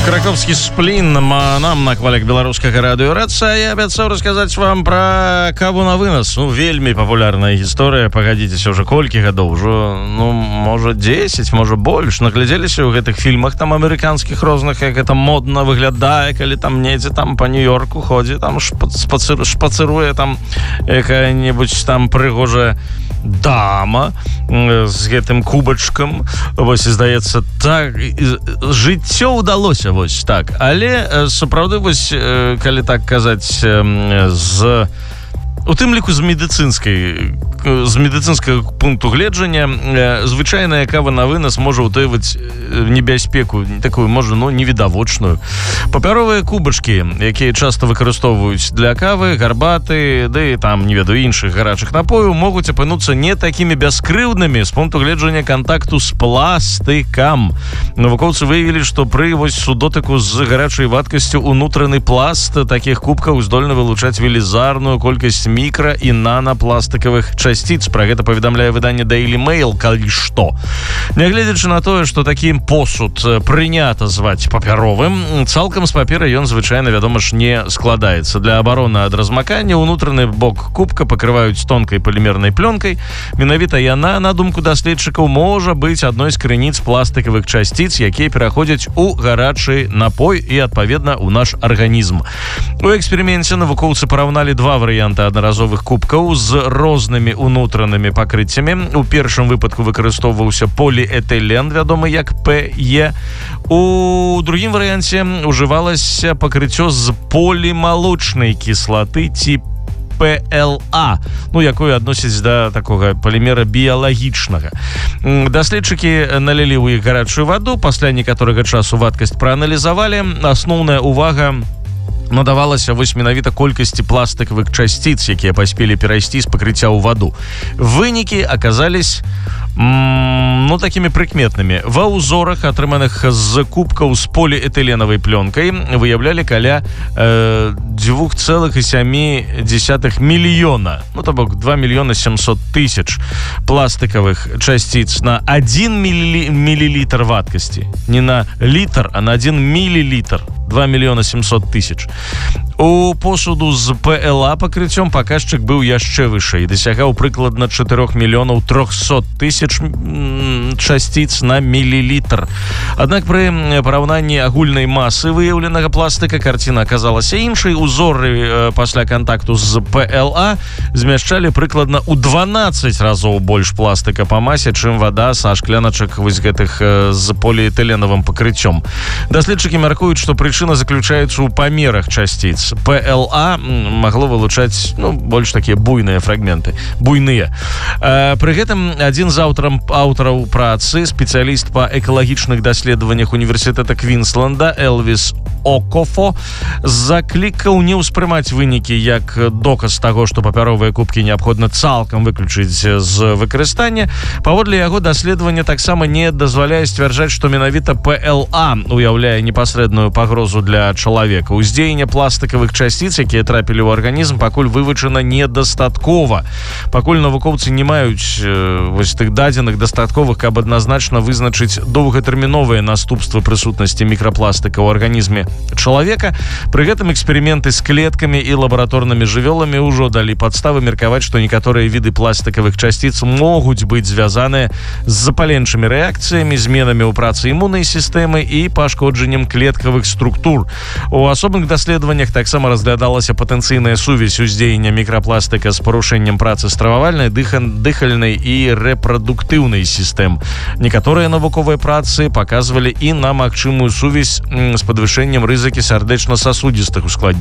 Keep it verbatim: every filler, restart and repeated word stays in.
Кракowski сплін нам на хвалях беларускага радыёраца. Я абяцаў расказаць вам пра каву на вынос. Ну, вельмі папулярная гісторыя, пагадзіцеся, ўжо колькі гадоў, ужо, ну, можа дзесяць, можа больш. Наглядзеліся ў гэтых фільмах там амерыканскіх розных, як гэта модна выглядае, калі там недзе там па Нью-Йорку ходзі, там шпацыр, шпацыруе там якая-небудзь там прыгожая дама з гэтым кубачкам. Вось, здаецца, так жыццё ўдалося, вось так. Але сапраўды, вось, калі так казаць, з у тым ліку з медыцынскай з медыцынскага пункту гледжання, звычайная кава на вынос можа ўтойваць небяспеку такую, можа, ну, невідавочную. Папяровыя кубачкі, якія часта выкарыстоўваюць для кавы, гарбаты, ды там, не ведаю, іншых гарачых напояў, могуць апынуцца не такімі бяскрыўднымі з пункту гледжання кантакту з пластыкам. Навукоўцы выявілі, што пры вось судотыку з гарачай вадкасцю унутраны пласт такіх кубкаў здольны вылучаць велізарную колькасць мікра- і нанапластыкавых часціц. Пра гэта паведамляе выданне Daily Mail, калі што. Нягледзячы на тое, што такі посуд прынята зваць папяровым, цалкам з папера ён звычайна, вядома ж, не складаецца. Для абароны ад размакання ўнутраны бок кубка пакрываюць тонкай палімернай плёнкай. Менавіта яна, на думку даследчыкаў, можа быць адной з крыніц пластыкавых часціц, якія пераходзяць у гарачы напой і, адпаведна, у наш арганізм. У эксперыменце навукоўцы параўналі два варыянты аднаразовых кубкаў з рознымі унутранымі пакрыццямі. У першым выпадку выкарыстоўваўся поліэтылен, вядомы як пэ е. У другім варыянце ўжывалася пакрыццё з полімалочнай кіслаты ці пэ эл а, ну, якую адносяць да такога палімера біялагічнага. Даследчыкі налілі ў іх гарачую ваду, пасля некаторага часу вадкасць прааналізавалі. Асноўная увага надавалася вось менавіта колькасці пластыкавых часціц, якія паспелі перайсці з пакрыцця ў ваду. Вынікі аказались ну, такімі прыкметнымі. Ва ўзорах, атрыманых з кубкаў з поліэтыленавай плёнкай, выяўлялі каля э, два цэлых сем дзесятых мільёна, ну, то бок два мільёны сямсот тысяч пластыкавых часціц на адзін мілілітр вадкасці. Не на літр, а на адзін мілілітр. два мільёны сямсот тысяч. У посуду з пэ эл а пакрыццём паказчык быў яшчэ вышэй, дасягаў прыкладна чатырох мільёнаў трохсот тысяч часціц на мілілітр. Аднак пры параўнанні агульнай масы выяўленага пластыка карціна аказалася іншай. Узоры пасля кантакту з пэ эл а змяшчалі прыкладна ў дванаццаць разоў больш пластыка па масе, чым вада са шкляначак вось гэтых з поліэтыленавым пакрыццём. Даследчыкі мяркуюць, што прычына заключаецца ў памерах часціц. пэ эл а магло вылучаць, ну, больш такія буйныя фрагменты. Буйныя. Э, пры гэтым адзін з аўтарам аўтараў працы, спецыяліст па экалагічных даследаваннях універсітэта Квінсленда Элвіс Окофо, заклікаў не ўспрымаць вынікі як доказ таго, што папяровыя кубкі неабходна цалкам выключыць з выкарыстання. Паводле яго, даследаванне таксама не дазваляе сцвярджаць, што менавіта пэ эл а уяўляе непасрэдную пагрозу для чалавека. Уздзеянне пластыкавых часціц, якія трапілі ў арганізм, пакуль вывучана недастаткова. Пакуль навукоўцы не маюць э, вось тых дадзеных дастатковых, каб адназначна вызначыць доўгатэрміновыя наступствы прысутнасці мікрапластыка ў арганізме чалавека. Пры гэтым эксперыменты з клеткамі і лабараторнымі жывёламі ўжо далі падставы меркаваць, што некаторыя віды пластыкавых часціц могуць быць звязаныя з запаленчымі рэакцыямі, зменамі ў працы імуннай сістэмы і пашкоджаннем клеткавых структур. У асобных даследаваннях таксама разглядалася патэнцыйная сувязь уздзеяння мікрапластыка з парушэннем працы стрававальнай, дыхальнай і рэпрадуктыўнай сістэм. Некаторыя навуковыя працы паказвалі і на магчымую сувязь з падвышэннем рызыкі сардэчна-сасудзістых ускладненняў.